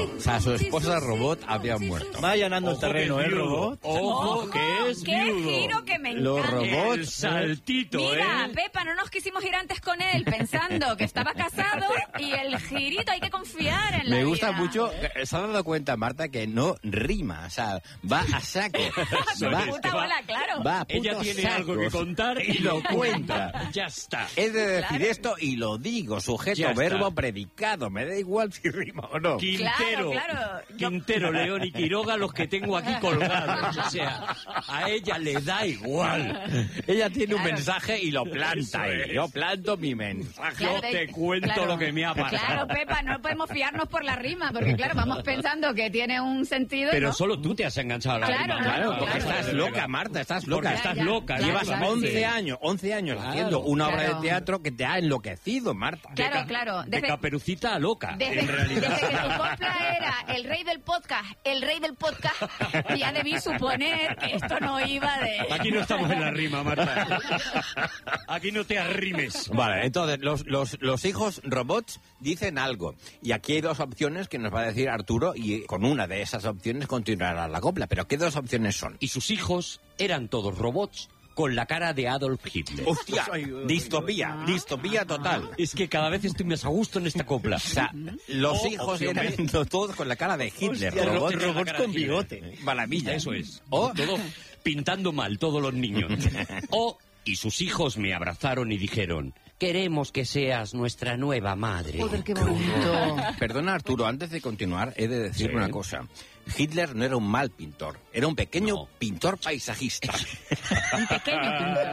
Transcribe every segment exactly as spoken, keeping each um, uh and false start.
O sea, su esposa robot había muerto. Va allanando el Ojo, terreno, que ¿eh, es viudo. robot? Ojo, que es ¡Qué viudo. giro que me Los encanta! robots, El saltito, Mira, ¿eh? Pepa, no nos quisimos ir antes con él pensando que estaba casado y el girito, hay que confiar en la Me gusta vida. mucho, se ha dado cuenta Marta que no rima, o sea, va a saco. Su va, puta bola, claro. va a Ella putos tiene algo que sacos contar y lo cuenta. Ya está. He de decir Claro. esto y lo digo, sujeto, Ya está. verbo, predicado, me da igual si rima o no. Quintero, Claro, claro. Yo- Quintero, León y Quiroga, los que tengo aquí colgados. O sea, a ella le da igual. Ella tiene un Claro. mensaje y lo planta Eso ahí. es. Yo planto mi mensaje. Claro, Yo te de- cuento claro. lo que me ha pasado. Claro, Pepa, no podemos fiarnos por la rima, porque claro, vamos pensando que tiene un sentido, Pero ¿no? solo tú te has enganchado a la Claro, rima. Claro, Claro, porque claro. estás loca, Marta, estás loca. Porque estás Ya, ya, loca. claro, Llevas claro, once sí. años, once años Claro. haciendo una obra Claro. de teatro que te ha enloquecido, Marta. De Claro, ca- claro. De Desde- Caperucita a loca, Desde, en realidad. desde que tu copla era el rey del podcast, el rey del podcast, ya debí suponer que esto no iba de... Aquí no estamos en la rima, Marta. Aquí no te arrimes. Vale, entonces los, los, los hijos robots dicen algo. Y aquí hay dos opciones que nos va a decir Arturo y con una de esas opciones continuará la copla. Pero ¿qué dos opciones son? Y sus hijos eran todos robots con la cara de Adolf Hitler. ¡Hostia! Distopía, distopía total. Es que cada vez estoy más a gusto en esta copla. O sea, los O hijos opción eran B. todos con la cara de Hitler. Hostia, robots, robots la cara con de Hitler. bigote. Maravilla. Eso es. O, Todo pintando mal, todos los niños. O, y sus hijos me abrazaron y dijeron, queremos que seas nuestra nueva madre. Joder, qué bonito. perdona Arturo, antes de continuar he de decir Sí. una cosa. Hitler no era un mal pintor, era un pequeño No. pintor paisajista. Un pequeño pintor.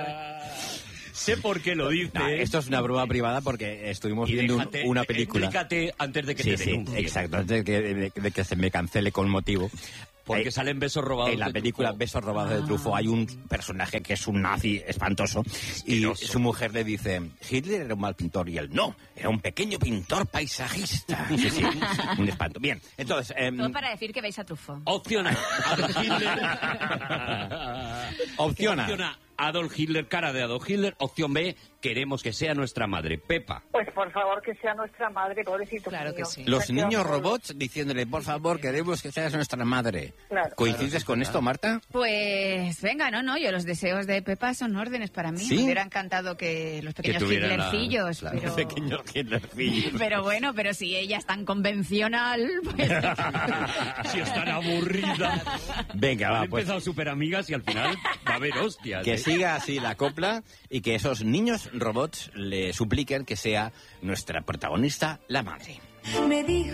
Sé por qué lo dice. Nah, esto es una broma privada porque estuvimos Y viendo un- déjate- una película. Explícate antes de que Sí, te sí, denuncie. exacto, antes de que, de- de que se me cancele con motivo. Porque Eh, salen besos robados En la de película Truffaut. Besos robados de Truffaut hay un personaje que es un nazi espantoso y Asqueroso. su mujer le dice, Hitler era un mal pintor y él no, era un pequeño pintor paisajista. Sí, sí, un espanto. Bien, entonces... em, Todo para decir que veis a Truffaut. Opción A, Adolf Hitler. Opción A. Opción A, Adolf Hitler, cara de Adolf Hitler. Opción B, queremos que sea nuestra madre. Pepa. Pues por favor que sea nuestra madre, pobrecito. Claro que mío. sí. Los Se ha niños quedado solo. robots diciéndole, por favor, queremos que seas nuestra madre. Claro. ¿Coincides con esto, Marta? Pues venga, no, no, yo los deseos de Pepa son órdenes para mí. ¿Sí? Me hubiera encantado que los pequeños tuvieran la- Hitlercillos, claro. pero... Pequeño Hitlercillo. Pero bueno, pero si ella es tan convencional, pues... Si están aburridas. Venga, va, Han pues empezado súper amigas y al final va a haber hostias. que ¿eh? siga así la copla y que esos niños robots le supliquen que sea nuestra protagonista, la madre. Me dijo